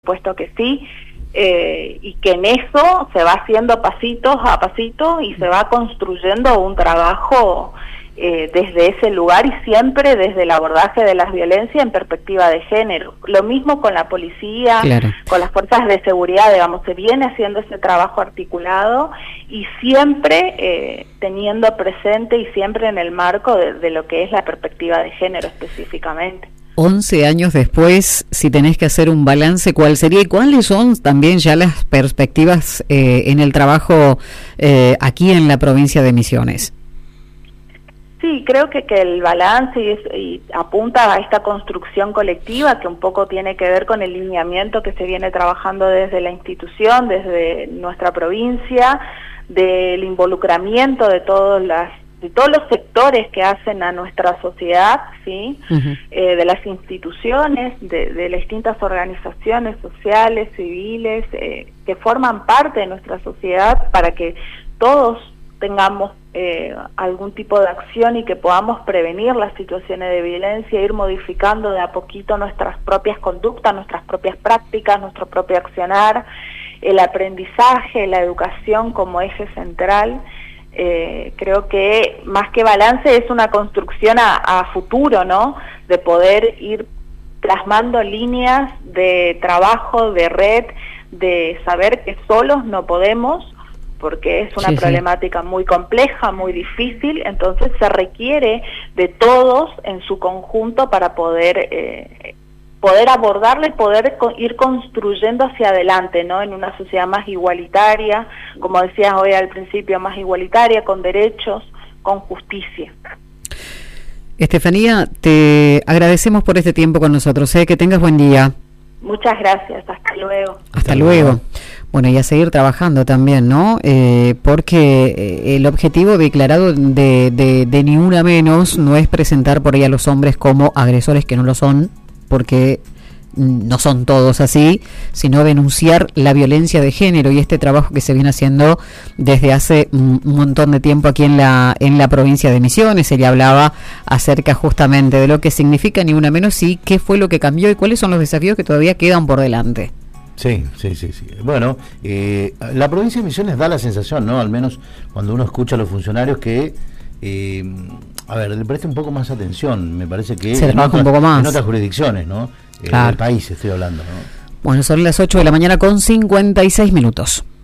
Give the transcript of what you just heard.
Puesto que sí, y que en eso se va haciendo pasitos a pasito y se va construyendo un trabajo desde ese lugar y siempre desde el abordaje de las violencias en perspectiva de género. Lo mismo con la policía, claro, con las fuerzas de seguridad, digamos, se viene haciendo ese trabajo articulado y siempre teniendo presente y siempre en el marco de lo que es la perspectiva de género específicamente. 11 años después, si tenés que hacer un balance, ¿cuál sería y cuáles son también ya las perspectivas en el trabajo aquí en la provincia de Misiones? Sí, creo que el balance y apunta a esta construcción colectiva que un poco tiene que ver con el lineamiento que se viene trabajando desde la institución, desde nuestra provincia, del involucramiento de todos los sectores que hacen a nuestra sociedad, ¿sí? De las instituciones, de las distintas organizaciones sociales, civiles, que forman parte de nuestra sociedad para que todos tengamos algún tipo de acción y que podamos prevenir las situaciones de violencia, ir modificando de a poquito nuestras propias conductas, nuestras propias prácticas, nuestro propio accionar, el aprendizaje, la educación como eje central. Creo que más que balance es una construcción a futuro, ¿no? De poder ir plasmando líneas de trabajo, de red, de saber que solos no podemos, porque es una problemática muy compleja, muy difícil, entonces se requiere de todos en su conjunto para poder abordarla y poder ir construyendo hacia adelante, ¿no? En una sociedad más igualitaria, como decías hoy al principio, más igualitaria, con derechos, con justicia. Estefanía, te agradecemos por este tiempo con nosotros, que tengas buen día. Muchas gracias, hasta luego. Hasta luego. Bueno, y a seguir trabajando también, ¿no? Porque el objetivo declarado de Ni Una Menos no es presentar por ahí a los hombres como agresores, que no lo son, porque no son todos así, sino denunciar la violencia de género y este trabajo que se viene haciendo desde hace un montón de tiempo aquí en la provincia de Misiones. Ella hablaba acerca justamente de lo que significa Ni Una Menos y qué fue lo que cambió y cuáles son los desafíos que todavía quedan por delante. Sí. Bueno, la provincia de Misiones da la sensación, ¿no? Al menos cuando uno escucha a los funcionarios que le preste un poco más atención, me parece que se trabaja un poco más en otras jurisdicciones, ¿no? Claro. Del país estoy hablando, ¿no? Bueno, son las 8 de la mañana con 56 minutos.